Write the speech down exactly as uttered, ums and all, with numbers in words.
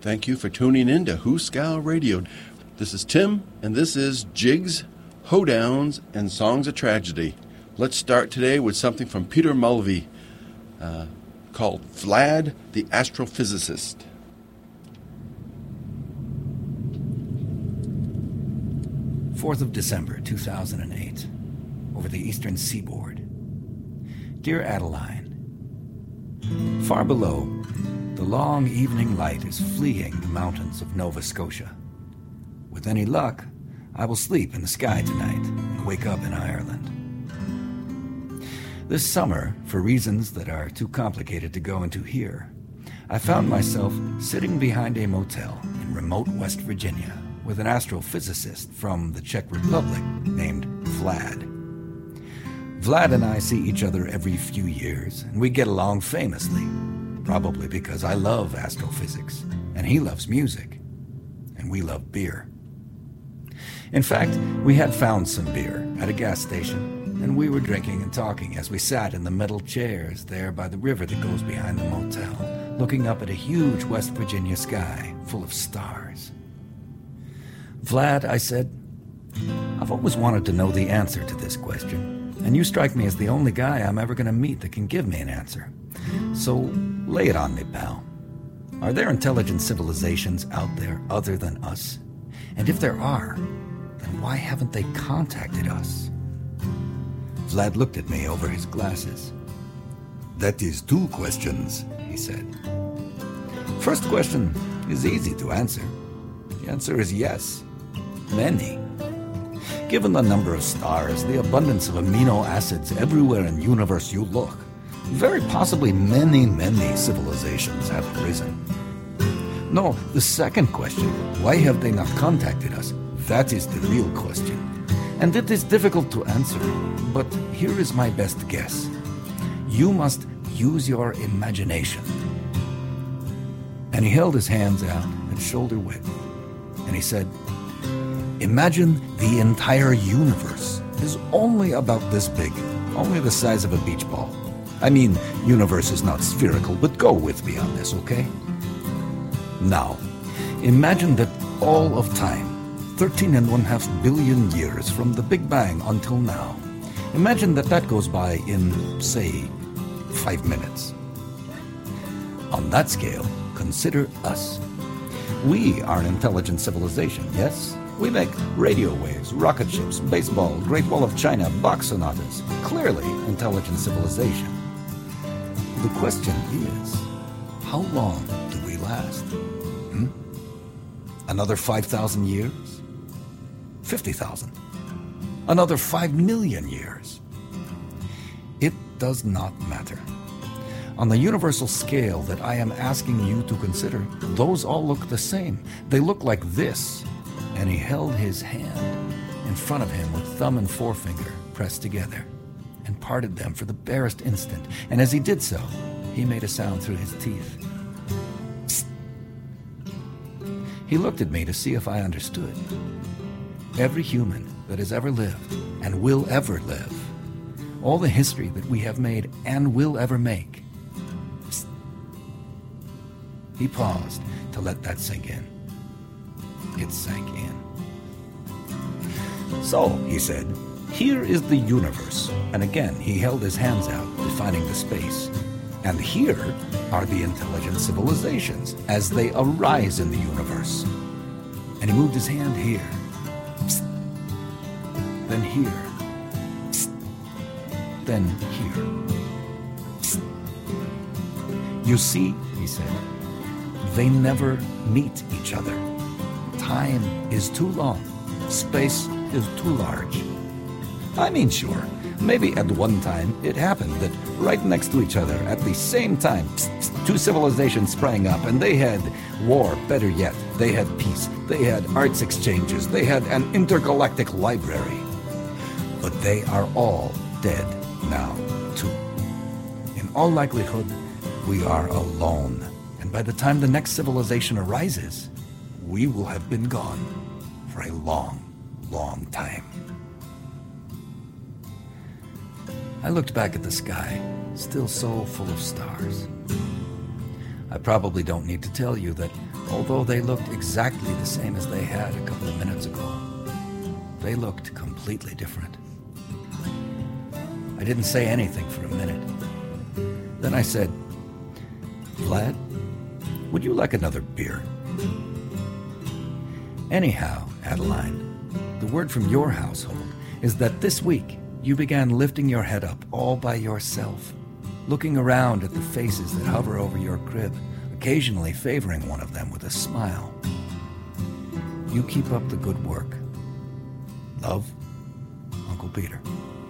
Thank you for tuning in to Hooskow Radio. This is Tim, and this is Jigs, Hoedowns, and Songs of Tragedy. Let's start today with something from Peter Mulvey uh, called Vlad the Astrophysicist. fourth of December, two thousand eight, over the eastern seaboard. Dear Adeline, far below, the long evening light is fleeing the mountains of Nova Scotia. With any luck, I will sleep in the sky tonight and wake up in Ireland. This summer, for reasons that are too complicated to go into here, I found myself sitting behind a motel in remote West Virginia with an astrophysicist from the Czech Republic named Vlad. Vlad and I see each other every few years, and we get along famously, probably because I love astrophysics, and he loves music, and we love beer. In fact, we had found some beer at a gas station, and we were drinking and talking as we sat in the metal chairs there by the river that goes behind the motel, looking up at a huge West Virginia sky full of stars. Vlad, I said, I've always wanted to know the answer to this question, and you strike me as the only guy I'm ever going to meet that can give me an answer. So lay it on me, pal. Are there intelligent civilizations out there other than us? And if there are, then why haven't they contacted us? Vlad looked at me over his glasses. That is two questions, he said. First question is easy to answer. The answer is yes. Many. Given the number of stars, the abundance of amino acids everywhere in the universe you look, very possibly many, many civilizations have arisen. No, the second question, why have they not contacted us? That is the real question. And it is difficult to answer, but here is my best guess. You must use your imagination. And he held his hands out at shoulder width, and he said, imagine the entire universe is only about this big, only the size of a beach ball. I mean, universe is not spherical, but go with me on this, okay? Now, imagine that all of time, thirteen and one half billion years from the Big Bang until now, imagine that that goes by in, say, five minutes. On that scale, consider us. We are an intelligent civilization, yes? We make radio waves, rocket ships, baseball, Great Wall of China, Bach sonatas. Clearly intelligent civilization. The question is, how long do we last? Hmm? Another five thousand years? fifty thousand? Another five million years? It does not matter. On the universal scale that I am asking you to consider, those all look the same. They look like this. And he held his hand in front of him with thumb and forefinger pressed together and parted them for the barest instant. And as he did so, he made a sound through his teeth. Psst. He looked at me to see if I understood. Every human that has ever lived and will ever live, all the history that we have made and will ever make. Psst. He paused to let that sink in. It sank in. So, he said, here is the universe. And again, he held his hands out, defining the space. And here are the intelligent civilizations as they arise in the universe. And he moved his hand here. Psst. Then here. Psst. Then here. Psst. You see, he said, they never meet each other. Time is too long. Space is too large. I mean, sure, maybe at one time it happened that right next to each other at the same time, psst, psst, two civilizations sprang up and they had war, better yet, they had peace, they had arts exchanges, they had an intergalactic library. But they are all dead now, too. In all likelihood, we are alone. And by the time the next civilization arises, we will have been gone for a long, long time. I looked back at the sky, still so full of stars. I probably don't need to tell you that although they looked exactly the same as they had a couple of minutes ago, they looked completely different. I didn't say anything for a minute. Then I said, "Vlad, would you like another beer?" Anyhow, Adeline, the word from your household is that this week you began lifting your head up all by yourself, looking around at the faces that hover over your crib, occasionally favoring one of them with a smile. You keep up the good work. Love, Uncle Peter.